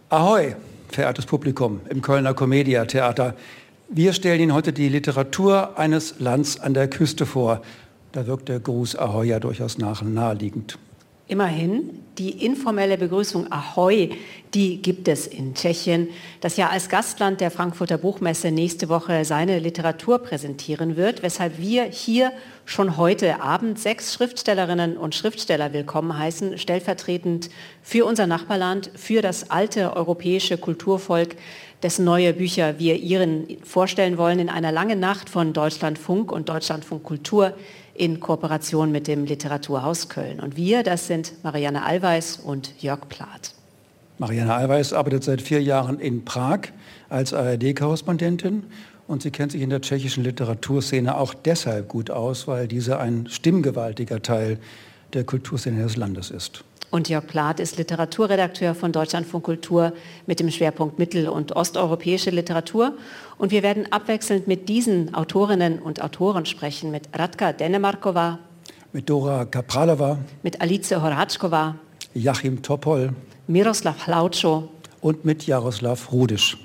Ahoi, verehrtes Publikum im Kölner Commedia Theater. Wir stellen Ihnen heute die Literatur eines Lands an der Küste vor. Da wirkt der Gruß Ahoi ja durchaus naheliegend. Immerhin, die informelle Begrüßung Ahoi, die gibt es in Tschechien, das ja als Gastland der Frankfurter Buchmesse nächste Woche seine Literatur präsentieren wird, weshalb wir hier schon heute Abend 6 Schriftstellerinnen und Schriftsteller willkommen heißen, stellvertretend für unser Nachbarland, für das alte europäische Kulturvolk, dessen neue Bücher wir Ihnen vorstellen wollen in einer langen Nacht von Deutschlandfunk und Deutschlandfunk Kultur in Kooperation mit dem Literaturhaus Köln. Und wir, das sind Marianne Allweis und Jörg Plath. Marianne Allweis arbeitet seit 4 Jahren in Prag als ARD-Korrespondentin und sie kennt sich in der tschechischen Literaturszene auch deshalb gut aus, weil diese ein stimmgewaltiger Teil der Kulturszene des Landes ist. Und Jörg Plath ist Literaturredakteur von Deutschlandfunk Kultur mit dem Schwerpunkt mittel- und osteuropäische Literatur. Und wir werden abwechselnd mit diesen Autorinnen und Autoren sprechen, mit Radka Denemarkova, mit Dora Kapralova, mit Alice Horáčková, Jachim Topol, Miroslav Hlaučo und mit Jaroslav Rudisch.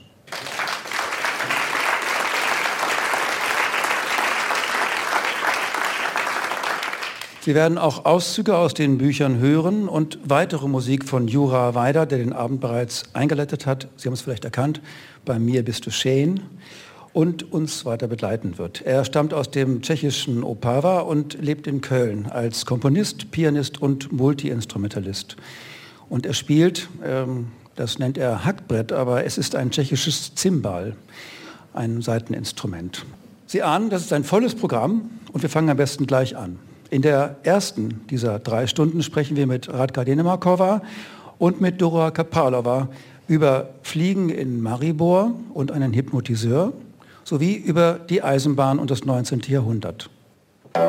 Sie werden auch Auszüge aus den Büchern hören und weitere Musik von Jura Weider, der den Abend bereits eingeleitet hat. Sie haben es vielleicht erkannt, bei mir bist du schön, und uns weiter begleiten wird. Er stammt aus dem tschechischen Opava und lebt in Köln als Komponist, Pianist und Multiinstrumentalist. Und er spielt, das nennt er Hackbrett, aber es ist ein tschechisches Zimbal, ein Saiteninstrument. Sie ahnen, das ist ein volles Programm und wir fangen am besten gleich an. In der ersten dieser 3 Stunden sprechen wir mit Radka Denemarkova und mit Dora Kapralova über Fliegen in Maribor und einen Hypnotiseur sowie über die Eisenbahn und das 19. Jahrhundert.